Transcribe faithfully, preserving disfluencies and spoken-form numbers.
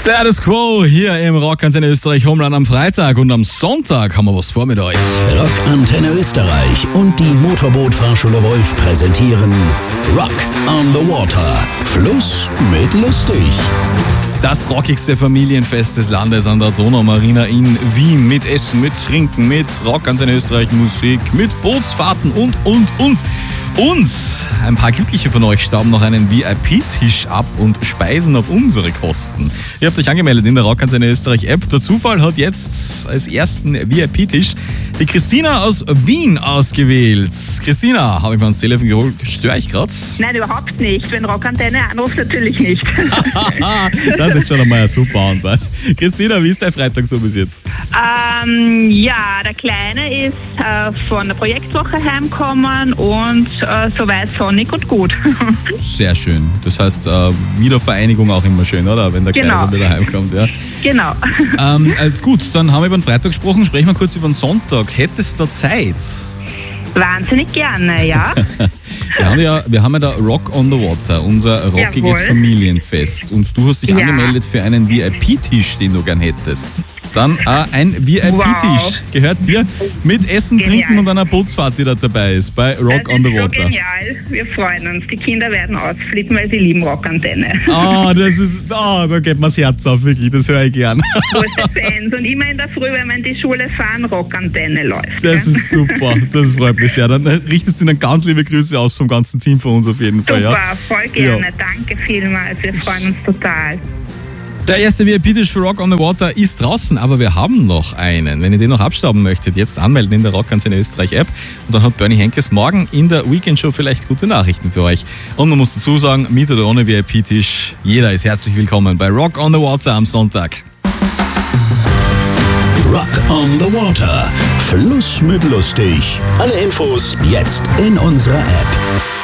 Status Quo hier im Rockantenne Österreich Homeland am Freitag und am Sonntag haben wir was vor mit euch. Rockantenne Österreich und die Motorboot-Fahrschule Wolf präsentieren Rock on the Water. Fluss mit lustig. Das rockigste Familienfest des Landes an der Donaumarina in Wien. Mit Essen, mit Trinken, mit Rockantenne Österreich Musik, mit Bootsfahrten und, und, und. Und ein paar Glückliche von euch stauben noch einen V I P-Tisch ab und speisen auf unsere Kosten. Ihr habt euch angemeldet in der Rockantenne Österreich App. Der Zufall hat jetzt als ersten V I P-Tisch die Christina aus Wien ausgewählt. Christina, habe ich mal ans Telefon geholt. Störe ich gerade? Nein, überhaupt nicht. Wenn Rockantenne anruft, natürlich nicht. Das ist schon einmal ein super Ansatz. Christina, wie ist dein Freitag so bis jetzt? Ähm, ja, der Kleine ist äh, von der Projektwoche heimgekommen und äh, soweit sonnig und gut. Sehr schön. Das heißt, äh, Wiedervereinigung auch immer schön, oder? Wenn der Kleine Genau. dann wieder heimkommt. Ja. Genau. Ähm, äh, gut, dann haben wir über den Freitag gesprochen. Sprechen wir kurz über den Sonntag. Hättest du Zeit? Wahnsinnig gerne, ja. Wir haben ja, wir haben ja da Rock on the Water, unser rockiges Jawohl. Familienfest. Und du hast dich Ja. angemeldet für einen V I P-Tisch, den du gern hättest. Dann äh, ein V I P-Tisch Wow. gehört dir mit Essen, Genial. Trinken und einer Bootsfahrt, die da dabei ist, bei Rock Das on the ist so Water. genial. Wir freuen uns. Die Kinder werden ausflippen, weil sie lieben Rockantenne. Ah, das ist, ah, da geht mir das Herz auf, wirklich, das höre ich gern. Große Fans. Und immer in der Früh, wenn wir in die Schule fahren, Rockantenne läuft. Das gell? ist super, das freut mich sehr. Dann äh, richtest du Ihnen ganz liebe Grüße aus vom ganzen Team von uns auf jeden Fall. Super, Ja? voll gerne. Ja. Danke vielmals. Wir freuen uns total. Der erste V I P-Tisch für Rock on the Water ist draußen, aber wir haben noch einen. Wenn ihr den noch abstauben möchtet, jetzt anmelden in der Rockantenne Österreich App und dann hat Bernie Henkes morgen in der Weekend-Show vielleicht gute Nachrichten für euch. Und man muss dazu sagen, mit oder ohne V I P-Tisch, jeder ist herzlich willkommen bei Rock on the Water am Sonntag. Rock on the Water. Fluss mit lustig. Alle Infos jetzt in unserer App.